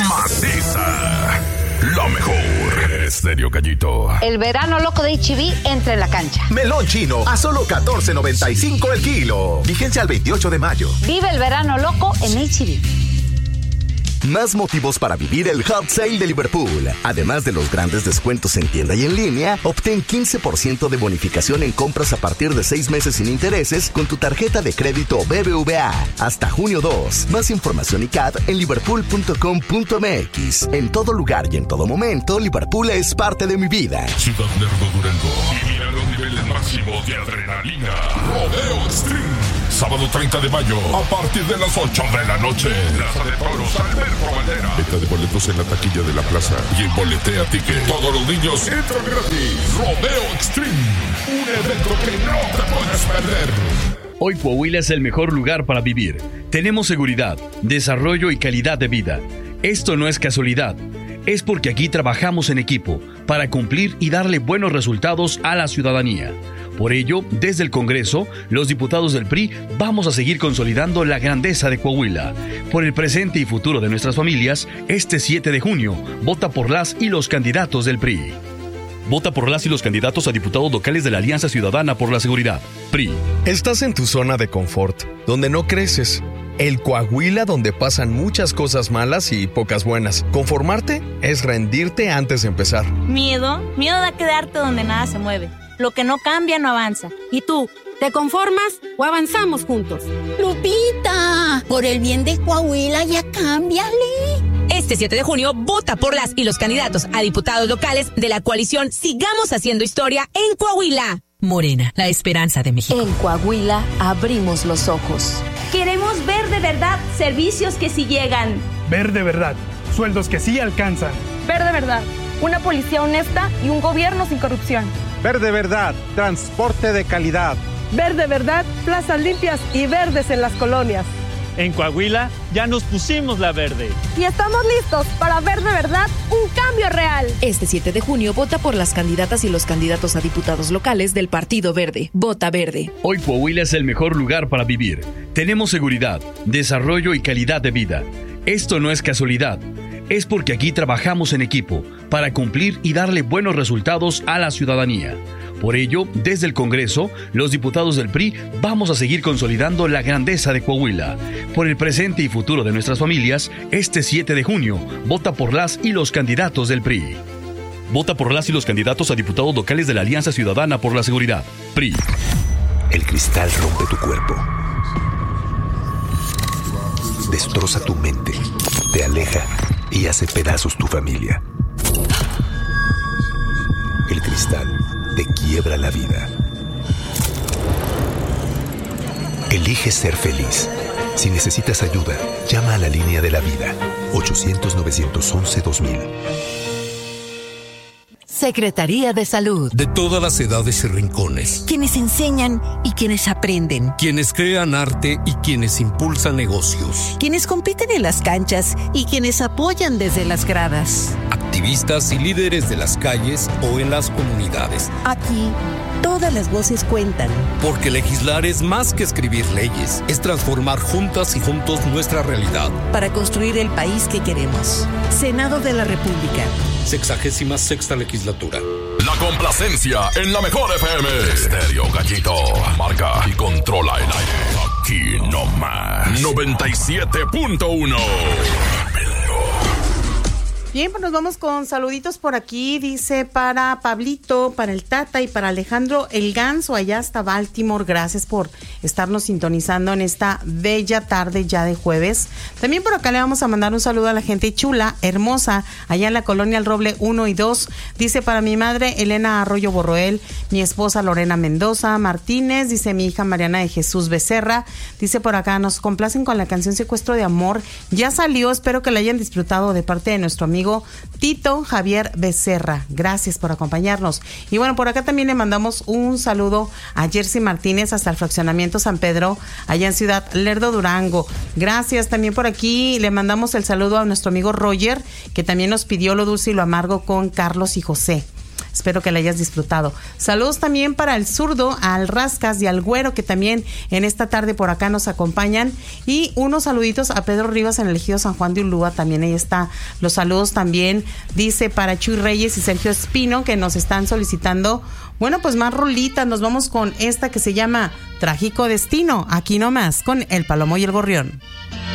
maciza. Lo mejor. Estéreo Gallito. El verano loco de H-E-B entra en la cancha. Melón chino a solo $14.95 el kilo. Vigencia al 28 de mayo. Vive el verano loco en H-E-B. Más motivos para vivir el Hot Sale de Liverpool. Además de los grandes descuentos en tienda y en línea, obtén 15% de bonificación en compras a partir de 6 meses sin intereses con tu tarjeta de crédito BBVA. Hasta junio 2. Más información y CAD en liverpool.com.mx. En todo lugar y en todo momento, Liverpool es parte de mi vida. Ciudad Lerdo Durango. Y mira los niveles máximos de adrenalina. Rodeo Extreme. Sábado 30 de mayo, a partir de las 8 de la noche. Plaza de Toros, Alberto Bandera. Venta de boletos en la taquilla de la plaza y en Boletea Ticket. Todos los niños entran gratis. Rodeo Extreme. Un evento que no te puedes perder. Hoy Coahuila es el mejor lugar para vivir. Tenemos seguridad, desarrollo y calidad de vida. Esto no es casualidad. Es porque aquí trabajamos en equipo para cumplir y darle buenos resultados a la ciudadanía. Por ello, desde el Congreso, los diputados del PRI vamos a seguir consolidando la grandeza de Coahuila. Por el presente y futuro de nuestras familias, este 7 de junio, vota por las y los candidatos del PRI. Vota por las y los candidatos a diputados locales de la Alianza Ciudadana por la Seguridad, PRI. Estás en tu zona de confort, donde no creces. El Coahuila donde pasan muchas cosas malas y pocas buenas. Conformarte es rendirte antes de empezar. Miedo da quedarte donde nada se mueve. Lo que no cambia no avanza. ¿Y tú? ¿Te conformas o avanzamos juntos? Lupita, por el bien de Coahuila ya cámbiale. Este 7 de junio, vota por las y los candidatos a diputados locales de la coalición Sigamos Haciendo Historia en Coahuila. Morena, la esperanza de México. En Coahuila abrimos los ojos. Queremos ver de verdad servicios que sí llegan. Ver de verdad sueldos que sí alcanzan. Ver de verdad una policía honesta y un gobierno sin corrupción. Ver de verdad transporte de calidad. Ver de verdad plazas limpias y verdes en las colonias. En Coahuila ya nos pusimos la verde. Y estamos listos para ver de verdad un cambio real. Este 7 de junio vota por las candidatas y los candidatos a diputados locales del Partido Verde. Vota verde. Hoy Coahuila es el mejor lugar para vivir. Tenemos seguridad, desarrollo y calidad de vida. Esto no es casualidad. Es porque aquí trabajamos en equipo para cumplir y darle buenos resultados a la ciudadanía. Por ello, desde el Congreso, los diputados del PRI vamos a seguir consolidando la grandeza de Coahuila. Por el presente y futuro de nuestras familias, este 7 de junio, vota por las y los candidatos del PRI. Vota por las y los candidatos a diputados locales de la Alianza Ciudadana por la Seguridad, PRI. El cristal rompe tu cuerpo. Destroza tu mente, te aleja y hace pedazos tu familia. El cristal te quiebra la vida. Elige ser feliz. Si necesitas ayuda, llama a la línea de la vida. 800-911-2000. Secretaría de Salud. De todas las edades y rincones. Quienes enseñan y quienes aprenden. Quienes crean arte y quienes impulsan negocios. Quienes compiten en las canchas y quienes apoyan desde las gradas. Activistas y líderes de las calles o en las comunidades. Aquí, todas las voces cuentan. Porque legislar es más que escribir leyes. Es transformar juntas y juntos nuestra realidad. Para construir el país que queremos. Senado de la República. 66ª legislatura. La complacencia en la mejor FM. Estéreo Gallito. Marca y controla el aire. Aquí nomás. 97.1. Bien, pues nos vamos con saluditos por aquí. Dice para Pablito, para el Tata y para Alejandro el Ganso, allá hasta Baltimore. Gracias por estarnos sintonizando en esta bella tarde ya de jueves. También por acá le vamos a mandar un saludo a la gente chula, hermosa, allá en la colonia El Roble 1 y 2. Dice para mi madre Elena Arroyo Borroel, mi esposa Lorena Mendoza Martínez, dice mi hija Mariana de Jesús Becerra. Dice por acá, nos complacen con la canción Secuestro de Amor. Ya salió, espero que la hayan disfrutado de parte de nuestro amigo Tito Javier Becerra. Gracias por acompañarnos. Y bueno, por acá también le mandamos un saludo a Jersey Martínez hasta el fraccionamiento San Pedro, allá en Ciudad Lerdo, Durango. Gracias. También por aquí le mandamos el saludo a nuestro amigo Roger, que también nos pidió Lo Dulce y Lo Amargo con Carlos y José. Espero que la hayas disfrutado. Saludos también para el Zurdo, al Rascas y al Güero, que también en esta tarde por acá nos acompañan. Y unos saluditos a Pedro Rivas en el Ejido San Juan de Ulúa, también ahí está. Los saludos también, dice, para Chuy Reyes y Sergio Espino, que nos están solicitando, bueno, pues más rolitas. Nos vamos con esta que se llama Trágico Destino, aquí nomás, con El Palomo y el Gorrión.